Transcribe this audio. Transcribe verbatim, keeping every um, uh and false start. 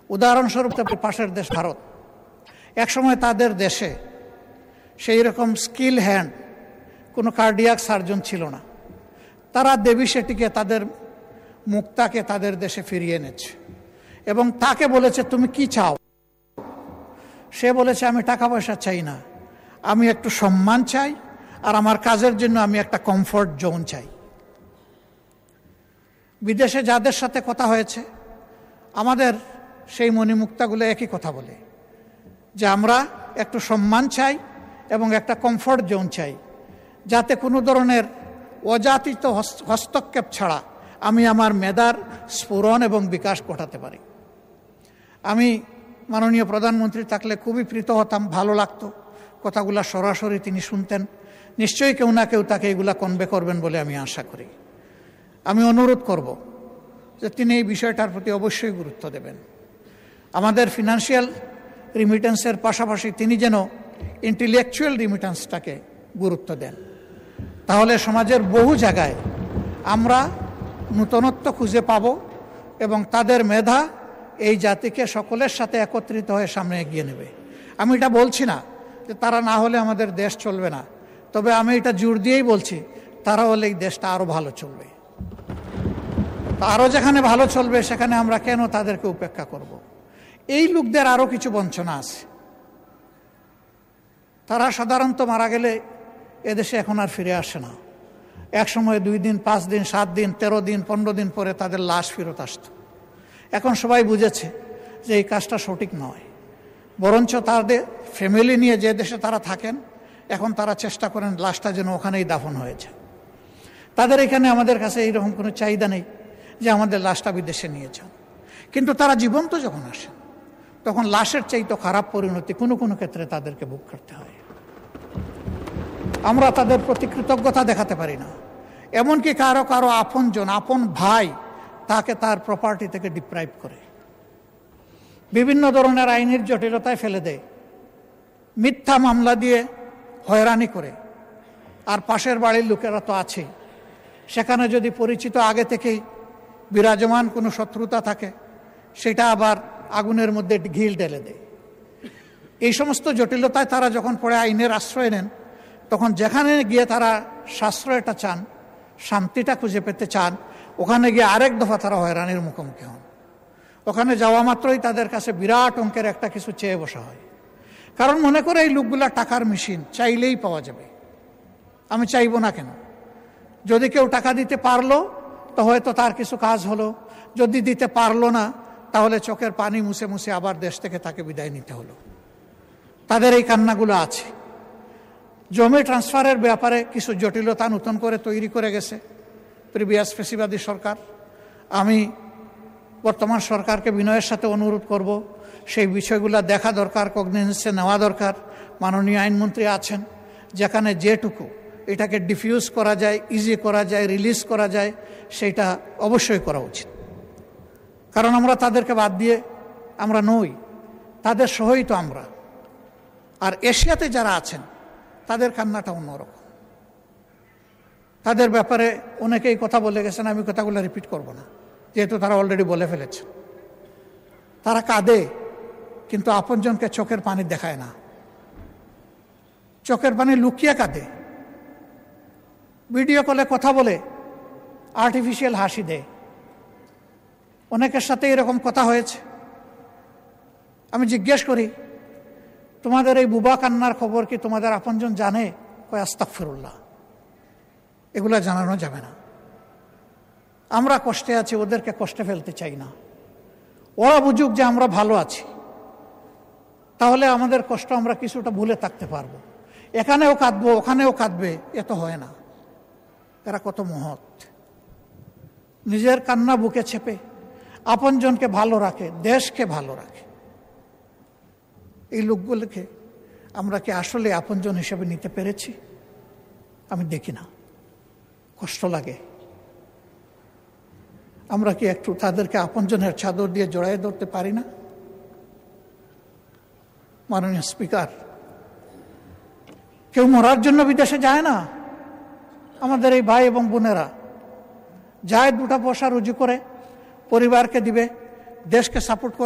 উদাহরণস্বরূপ পাশের দেশ ভারত, একসময় তাদের দেশে সেই রকম স্কিল হ্যান্ড কোনো কার্ডিয়াক সার্জন ছিল না। তারা দেবী শেঠিকে, তাদের মুক্তাকে তাদের দেশে ফিরিয়ে এনেছে এবং তাকে বলেছে তুমি কি চাও। সে বলেছে আমি টাকা পয়সা চাই না, আমি একটু সম্মান চাই, আর আমার কাজের জন্য আমি একটা কমফোর্ট জোন চাই। বিদেশে যাদের সাথে কথা হয়েছে, আমাদের সেই মণিমুক্তাগুলো একই কথা বলে যে আমরা একটু সম্মান চাই এবং একটা কমফোর্ট জোন চাই, যাতে কোনো ধরনের অযাচিত হস্তক্ষেপ ছাড়া আমি আমার মেধার স্ফুরণ এবং বিকাশ ঘটাতে পারি। আমি মাননীয় প্রধানমন্ত্রী থাকলে খুবই প্রীত হতাম, ভালো লাগতো কথাগুলো সরাসরি তিনি শুনতেন। নিশ্চয়ই কেউ না কেউ তাকে এগুলা কনভে করবেন বলে আমি আশা করি। আমি অনুরোধ করব যে তিনি এই বিষয়টার প্রতি অবশ্যই গুরুত্ব দেবেন। আমাদের ফিনান্সিয়াল রিমিটেন্সের পাশাপাশি তিনি যেন ইন্টেলেকচুয়াল রিমিটেন্সটাকে গুরুত্ব দেন। তাহলে সমাজের বহু জায়গায় আমরা নূতনত্ব খুঁজে পাব এবং তাদের মেধা এই জাতিকে সকলের সাথে একত্রিত হয়ে সামনে এগিয়ে নেবে। আমি এটা বলছি না যে তারা না হলে আমাদের দেশ চলবে না, তবে আমি এটা জোর দিয়েই বলছি তারা হলে এই দেশটা আরও ভালো চলবে। আরও যেখানে ভালো চলবে সেখানে আমরা কেন তাদেরকে উপেক্ষা করব? এই লোকদের আরও কিছু বঞ্চনা আছে। তারা সাধারণত মারা গেলে এদেশে এখন আর ফিরে আসে না। এক সময় দুই দিন, পাঁচ দিন, সাত দিন, তেরো দিন, পনেরো দিন পরে তাদের লাশ ফেরত আসত। এখন সবাই বুঝেছে যে এই কাজটা সঠিক নয়, বরঞ্চ তাদের ফ্যামিলি নিয়ে যে দেশে তারা থাকেন এখন তারা চেষ্টা করেন লাশটা যেন ওখানেই দাফন হয়েছে। তাদের এখানে আমাদের কাছে এইরকম কোনো চাহিদা নেই যে আমাদের লাশটা বিদেশে নিয়ে যান, কিন্তু তারা জীবন্ত যখন আসেন তখন লাশের চাইতে খারাপ পরিণতি কোনো কোনো ক্ষেত্রে তাদেরকে ভোগ করতে হয়। আমরা তাদের প্রতি কৃতজ্ঞতা দেখাতে পারি না, এমনকি কারো কারো আপনজন, আপন ভাই তাকে তার প্রপার্টি থেকে ডিপ্রাইভ করে, বিভিন্ন ধরনের আইনের জটিলতায় ফেলে দেয়, মিথ্যা মামলা দিয়ে হয়রানি করে। আর পাশের বাড়ির লোকেরা তো আছেই, সেখানে যদি পরিচিত আগে থেকেই বিরাজমান কোনো শত্রুতা থাকে সেটা আবার আগুনের মধ্যে ঘিল ঢেলে দেয়। এই সমস্ত জটিলতায় তারা যখন পড়ে আইনের আশ্রয় নেন, তখন যেখানে গিয়ে তারা সাশ্রয়টা চান, শান্তিটা খুঁজে পেতে চান, ওখানে গিয়ে আরেক দফা তারা হয়রানির মুখোমুখি হন। ওখানে যাওয়া মাত্রই তাদের কাছে বিরাট অঙ্কের একটা কিছু চেয়ে বসা হয়, কারণ মনে করে এই লোকগুলা টাকার মেশিন, চাইলেই পাওয়া যাবে। আমি চাইব না কেন? যদি কেউ টাকা দিতে পারলো তো হয়তো তার কিছু কাজ হলো, যদি দিতে পারলো না তাহলে চোখের পানি মুছে মুছে আবার দেশ থেকে তাকে বিদায় নিতে হলো। তাদের এই কান্নাগুলো আছে। জমি ট্রান্সফারের ব্যাপারে কিছু জটিলতা নতুন করে তৈরি করে গেছে প্রিভিয়াস ফেসিবাদী সরকার। আমি বর্তমান সরকারকে বিনয়ের সাথে অনুরোধ করব, সেই বিষয়গুলো দেখা দরকার, কগনিজেন্সে নেওয়া দরকার। মাননীয় আইনমন্ত্রী আছেন, যেখানে যেটুকু এটাকে ডিফিউজ করা যায়, ইজি করা যায়, রিলিজ করা যায়, সেটা অবশ্যই করা উচিত। কারণ আমরা তাদেরকে বাদ দিয়ে আমরা নই, তাদের সহই তো আমরা। আর এশিয়াতে যারা আছেন তাদের কান্নাটা অন্যরকম। তাদের ব্যাপারে অনেকেই কথা বলে গেছেন, আমি কথাগুলো রিপিট করব না, যেহেতু তারা অলরেডি বলে ফেলেছে। তারা কাঁদে, কিন্তু আপনজনকে চোখের পানি দেখায় না, চোখের পানি লুকিয়ে কাঁদে। ভিডিও কলে কথা বলে আর্টিফিশিয়াল হাসি দেয়। অনেকের সাথে এরকম কথা হয়েছে। আমি জিজ্ঞেস করি, তোমাদের এই বুবা কান্নার খবর কি তোমাদের আপনজন জানে? কয় আস্তাগফিরুল্লাহ, এগুলা জানানো যাবে না। আমরা কষ্টে আছি, ওদেরকে কষ্টে ফেলতে চাই না। ওরা বুঝুক যে আমরা ভালো আছি, তাহলে আমাদের কষ্ট আমরা কিছুটা ভুলে থাকতে পারবো। এখানেও কাঁদবো, ওখানেও কাঁদবে, এত হয় না। এরা কত মহৎ, নিজের কান্না বুকে চেপে আপনজনকে ভালো রাখে, দেশকে ভালো রাখে। এই লোকগুলোকে আমরা কি আসলে আপনজন হিসেবে নিতে পেরেছি? আমি দেখি না, কষ্ট লাগে। আমরা কি একটু তাদেরকে আপনজনের চাদর দিয়ে জড়াই ধরতে পারি না? মাননীয় স্পিকার, কেউ মরার জন্য বিদেশে যায় না। আমাদের এই ভাই এবং বোনেরা যায়, দুটা পয়সা রুজি করে পরিবারকে দিবে, দেশকে সাপোর্ট